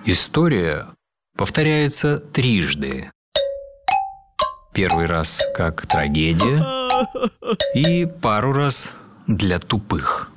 История повторяется трижды. Первый раз как трагедия и пару раз для тупых.